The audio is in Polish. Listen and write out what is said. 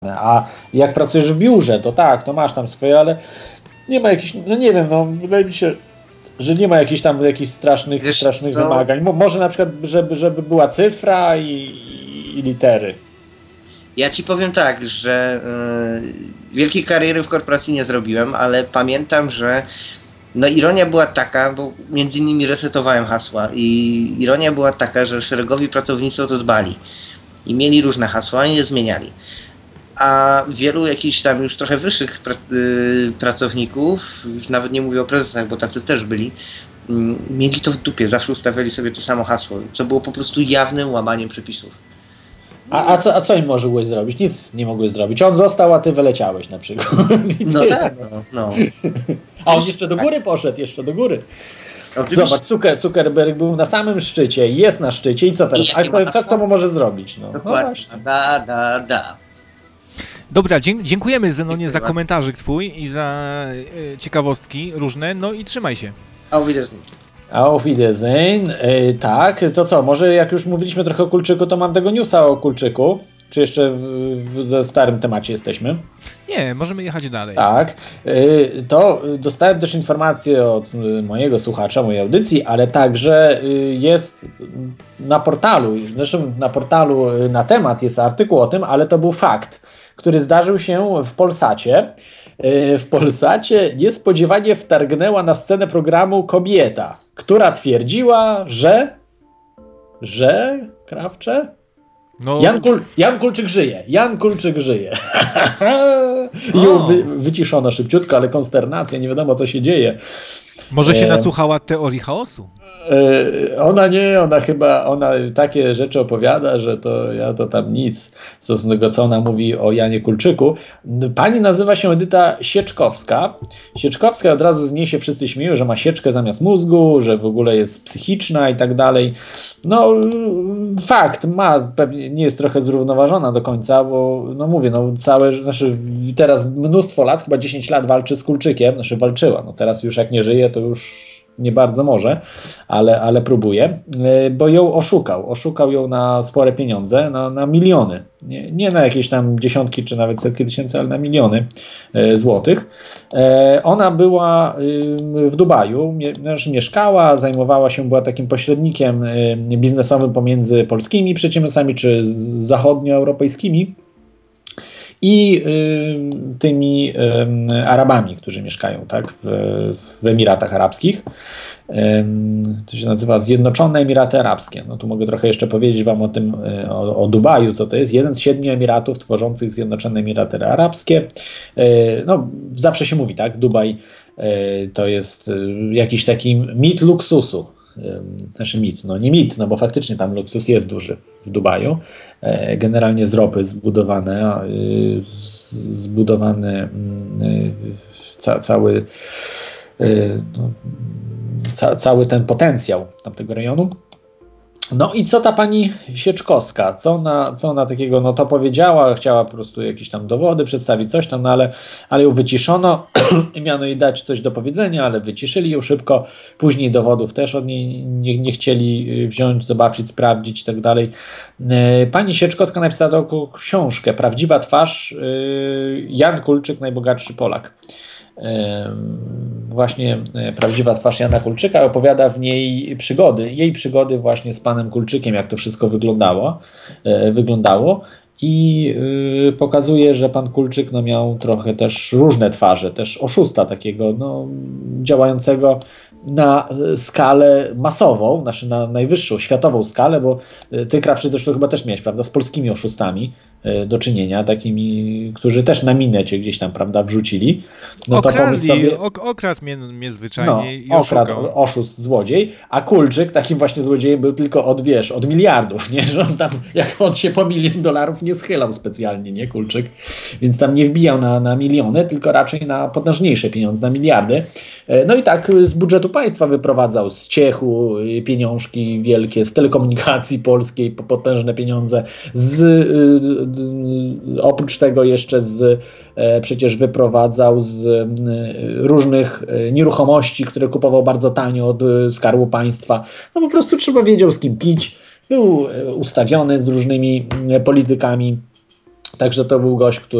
A jak pracujesz w biurze, to tak, no masz tam swoje, ale nie ma jakichś, no nie wiem, no wydaje mi się, że nie ma jakichś strasznych wymagań. Może na przykład, żeby była cyfra i litery. Ja ci powiem tak, że wielkiej kariery w korporacji nie zrobiłem, ale pamiętam, że no ironia była taka, bo między innymi resetowałem hasła i ironia była taka, że szeregowi pracownicy o to dbali i mieli różne hasła i je zmieniali. A wielu jakichś tam już trochę wyższych pracowników, już nawet nie mówię o prezesach, bo tacy też byli, mieli to w dupie, zawsze ustawiali sobie to samo hasło, co było po prostu jawnym łamaniem przepisów. A co im mogłeś zrobić? Nic nie mogłeś zrobić. On został, a ty wyleciałeś na przykład. No tak, no. A on jeszcze do góry poszedł, jeszcze do góry. Oczywiście. Zobacz, Zuckerberg był na samym szczycie, jest na szczycie i co teraz? A co mu może zrobić? No właśnie. Da. Dobra, dziękujemy Zenonie za komentarzyk twój i za ciekawostki różne, no i trzymaj się. Auf Wiedersehen. Auf Wiedersehen. Tak, to co, może jak już mówiliśmy trochę o Kulczyku, to mam tego newsa o Kulczyku. Czy jeszcze w starym temacie jesteśmy? Nie, możemy jechać dalej. Tak, to dostałem też informację od mojego słuchacza, mojej audycji, ale także jest na portalu, zresztą na portalu na temat jest artykuł o tym, ale to był fakt, który zdarzył się w Polsacie. W Polsacie niespodziewanie wtargnęła na scenę programu kobieta, która twierdziła, że Krawcze? No. Jan Kulczyk żyje. Jan Kulczyk żyje. I ją wyciszono szybciutko, ale konsternacja, nie wiadomo co się dzieje. Może się nasłuchała teorii chaosu? Ona takie rzeczy opowiada, że ja to tam nic stosunku co ona mówi o Janie Kulczyku. Pani nazywa się Edyta Sieczkowska. Sieczkowska, od razu z niej się wszyscy śmieją, że ma sieczkę zamiast mózgu, że w ogóle jest psychiczna i tak dalej. No fakt, pewnie nie jest trochę zrównoważona do końca, bo no mówię, teraz mnóstwo lat, chyba 10 lat walczy z Kulczykiem, walczyła, no teraz już jak nie żyje, to już nie bardzo może, ale próbuje, bo ją oszukał ją na spore pieniądze, na miliony, nie na jakieś tam dziesiątki czy nawet setki tysięcy, ale na miliony złotych. Ona była w Dubaju, mieszkała, zajmowała się, była takim pośrednikiem biznesowym pomiędzy polskimi przedsiębiorcami czy zachodnioeuropejskimi i tymi Arabami, którzy mieszkają tak, w Emiratach Arabskich. To się nazywa Zjednoczone Emiraty Arabskie. No tu mogę trochę jeszcze powiedzieć wam o tym, o Dubaju, co to jest. Jeden z 7 emiratów tworzących Zjednoczone Emiraty Arabskie. No, zawsze się mówi, tak, Dubaj to jest jakiś taki mit luksusu. Mit, no nie mit, no bo faktycznie tam luksus jest duży w Dubaju. Generalnie z ropy zbudowany cały ten potencjał tamtego rejonu. No i co ta pani Sieczkowska, co ona takiego, no to powiedziała, chciała po prostu jakieś tam dowody przedstawić, coś tam, no ale ją wyciszono i miano jej dać coś do powiedzenia, ale wyciszyli ją szybko, później dowodów też od niej nie chcieli wziąć, zobaczyć, sprawdzić i tak dalej. Pani Sieczkowska napisała taką książkę, Prawdziwa twarz, Jan Kulczyk, najbogatszy Polak. Właśnie Prawdziwa twarz Jana Kulczyka, opowiada w niej jej przygody właśnie z panem Kulczykiem, jak to wszystko wyglądało i pokazuje, że pan Kulczyk miał trochę też różne twarze, też oszusta takiego działającego na skalę masową, na najwyższą światową skalę, bo ty, Krawczy, zresztą chyba też miałeś, prawda, z polskimi oszustami do czynienia, takimi, którzy też na minę cię gdzieś tam, prawda, wrzucili. No to pomyśl sobie, okradł mnie zwyczajnie i oszukał. Oszust, złodziej, a Kulczyk takim właśnie złodziejem był tylko od miliardów, nie? Że on tam, jak on się po $1 milion nie schylał specjalnie, nie, Kulczyk, więc tam nie wbijał na miliony, tylko raczej na potężniejsze pieniądze, na miliardy. No i tak z budżetu państwa wyprowadzał z Ciechu pieniążki wielkie, z telekomunikacji polskiej potężne pieniądze, oprócz tego jeszcze przecież wyprowadzał z różnych nieruchomości, które kupował bardzo tanio od Skarbu Państwa. No po prostu trzeba wiedział z kim pić. Był ustawiony z różnymi politykami. Także to był gość,